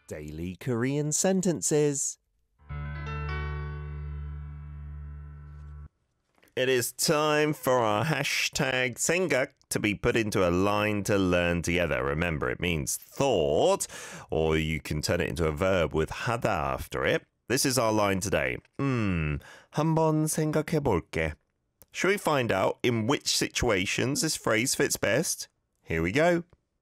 Daily Korean sentences. It is time for our hashtag 생각 to be put into a line to learn together. Remember, it means thought, or you can turn it into a verb with 하다 after it. This is our line today. 한번 생각해 볼게. Shall we find out in which situations this phrase fits best? Here we go.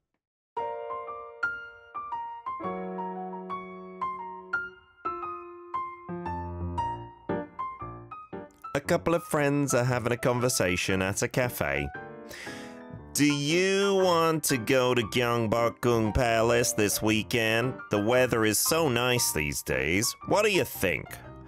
A couple of friends are having a conversation at a cafe. Do you want to go to Gyeongbokgung Palace this weekend? The weather is so nice these days. What do you think?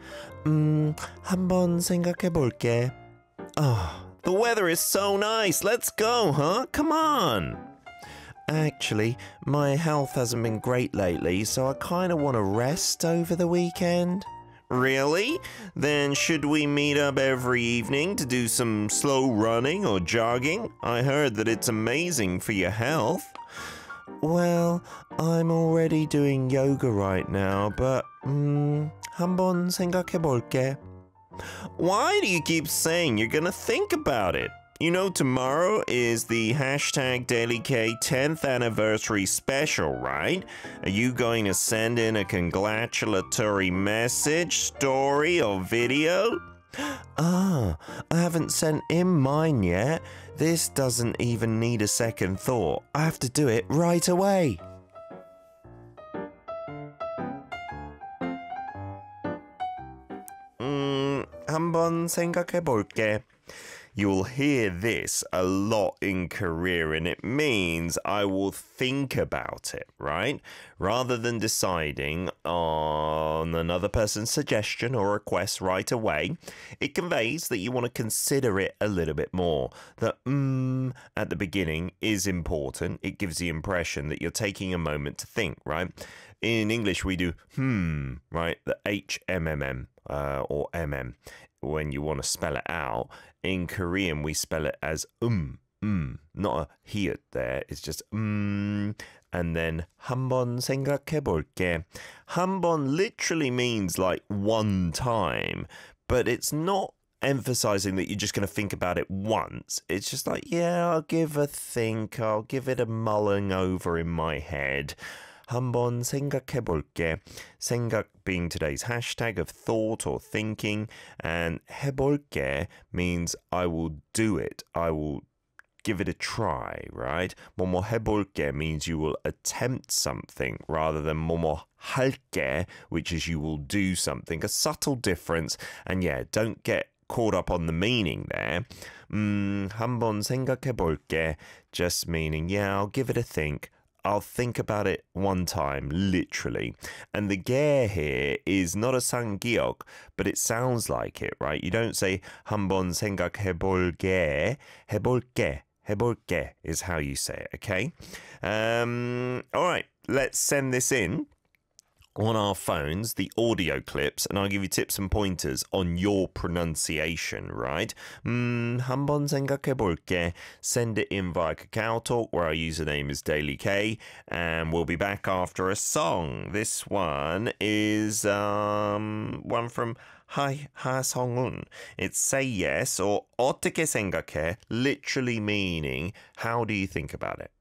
한번 생각해 볼게. Oh, the weather is so nice. Let's go, huh? Come on. Actually, my health hasn't been great lately, so I kind of want to rest over the weekend. Really? Then should we meet up every evening to do some slow running or jogging? I heard that it's amazing for your health. Well, I'm already doing yoga right now, but 한번 생각해 볼게. Why do you keep saying you're gonna think about it? You know, tomorrow is the hashtag Daily K 10th anniversary special, right? Are you going to send in a congratulatory message, story, or video? I haven't sent in mine yet. This doesn't even need a second thought. I have to do it right away. 한번 생각해 볼게. You'll hear this a lot in Korea, and it means I will think about it, right? Rather than deciding on another person's suggestion or request right away, it conveys that you want to consider it a little bit more. The at the beginning is important. It gives the impression that you're taking a moment to think, right? In English, we do right? The HMMM or MM when you want to spell it out. In Korean, we spell it as not a hiut there. It's just and then 한번 생각해 볼게. 한번 literally means like one time, but it's not emphasizing that you're just going to think about it once. It's just like, yeah, I'll give a think. I'll give it a mulling over in my head. 한번 생각해 볼게. 생각 being today's hashtag of thought or thinking, and 해볼게 means I will do it. I will give it a try, right? 뭐뭐 해볼게 means you will attempt something rather than 뭐뭐 할게, which is you will do something. A subtle difference, and yeah, don't get caught up on the meaning there. 한번 생각해 볼게, just meaning, yeah, I'll give it a think. I'll think about it one time, literally. And the 게 here is not a 상기역, but it sounds like it, right? You don't say 한번 생각해 볼게, 해볼게. 해볼게 is how you say it, okay? All right, let's send this in on our phones, the audio clips, and I'll give you tips and pointers on your pronunciation, right? 한번 생각해 볼게. Send it in via KakaoTalk, where our username is Daily K, and we'll be back after a song. This one is one from 하성운. It's Say Yes, or 어떻게 생각해, literally meaning how do you think about it?